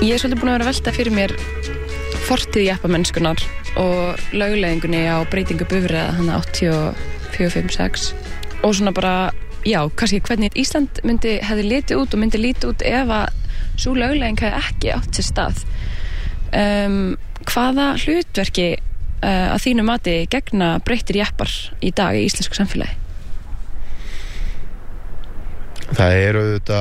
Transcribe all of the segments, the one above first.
Ég svolítið búin að vera að velta fyrir mér fortíð jeppamennskunar og lögleiðingunni á breytingu bifreiða hann 84-56 og svona bara, já, kannski hvernig Ísland hefði litið út og myndi lítið út ef að sú lögleiðing hefði ekki átt sér stað. Hvaða hlutverki að þínu mati gegna breyttir jeppar í dag í íslensku samfélagi? Það er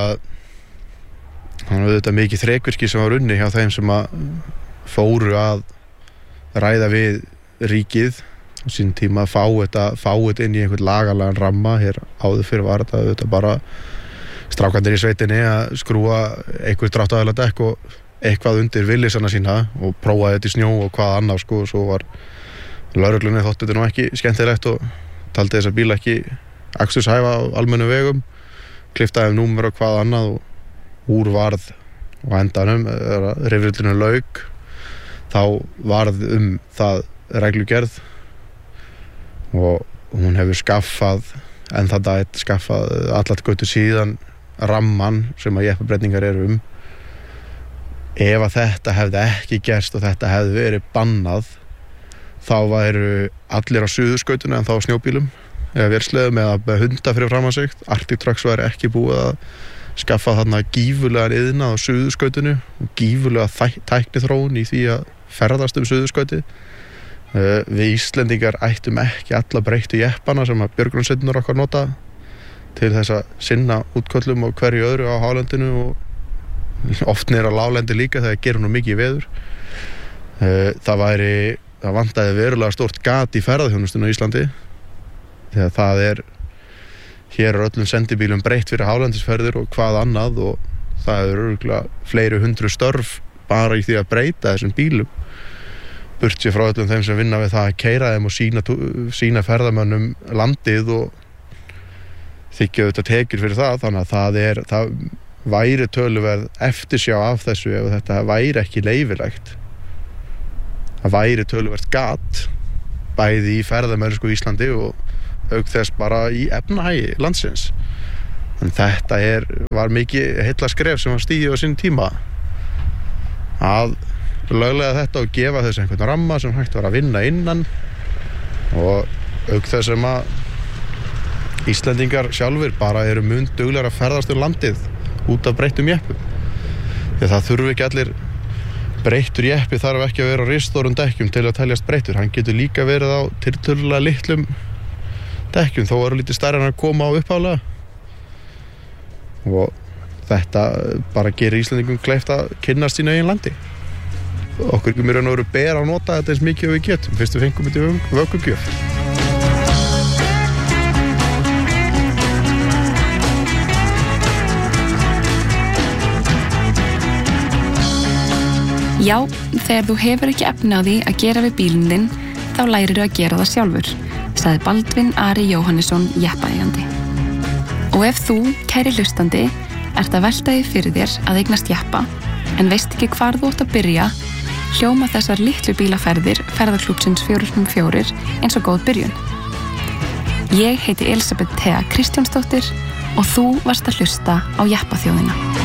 auðvitað mikið þrekvirki sem var unni hjá þeim sem að fóru að ræða við ríkið á sín tíma að fá þetta inn í einhvern lagalegan ramma. Hér áður fyrir var þetta auðvitað bara strákandir í sveitinni að skrúa einhver dráttavela dekk og eitthvað undir villisana sína og prófaði þetta í snjó og hvað annað sko, og svo var lögreglunni þótti þetta nú ekki skemmtilegt og taldi þessa bíla ekki aksturshæfa á almennum vegum, kliftaði númer og hvað annað og úr varð og endanum rifrildinu lauk, þá varð það reglugerð og hún hefur skaffað allat götu síðan ramman sem að jeppabreytingar eru Ef að þetta hefði ekki gerst og þetta hefði verið bannað, þá væru allir á suðurskautinu en þá á snjóbílum eða vélsleðum eða með hunda fyrir fram að sig. Arctic Trucks væri ekki búið að skaffa þarna gífurlegan iðnað á suðurskautinu og gífurlega tækniþróun í því að ferðast suðurskautið. Við Íslendingar ættum ekki alla breyttu jeppana sem að björgunarsveitirnar okkar nota til þess að sinna útköllum og hverju öðru á hálendinu og oft niður á láglendi líka þegar gerir nú mikið veður. Það vantaði verulega stórt gat í ferðaþjónustuna á Íslandi þegar hér öllum sendibílum breytt fyrir hálendisferðir og hvað annað og það örugglega fleiri hundru störf bara í því að breyta þessum bílum. Burtséð frá öllum þeim sem vinna við það að keyra þeim og sína ferðamönnum landið og þykja auðvitað tekjur fyrir það, þannig að það væri töluverð eftirsjá af þessu ef þetta væri ekki leyfilegt. Það væri töluvert gat bæði í ferðamennsku í Íslandi og auk þess bara í efnahagi landsins. En þetta var mikið heilla skref sem var stigið á sinn tíma að löglega þetta og gefa þess einhvern ramma sem hægt var að vinna innan og auk þess sem að Íslendingar sjálfur bara eru mun duglegir að ferðast landið út af breyttum jeppum. Því það þurfi ekki allir breyttur jeppi þarf ekki að vera á ristórum dekkjum til að teljast breyttur. Hann getur líka verið á tiltölulega litlum dekkjum þó eru lítið stærri en að koma á upphálega. Og þetta bara gerir Íslendingum kleift að kynnast sínu eigin landi. Okkur ekki mér að ber að nota þetta eins mikið og við getum fyrst við fengum þetta í vöggugjöf. Já, þegar þú hefur ekki efni á því að gera við bílinn þinn, þá lærirðu að gera það sjálfur, sagði Baldvin Ari Jóhannesson jeppaeigandi. Og ef þú, kæri hlustandi, ert að velta því fyrir þér að eignast jeppa, en veist ekki hvar þú átt að byrja, hljóma þessar litlu bílaferðir Ferðaklúbbsins 4x4 eins og góð byrjun. Ég heiti Elisabeth Thea Kristjánsdóttir og þú varst að hlusta á Jeppaþjóðina.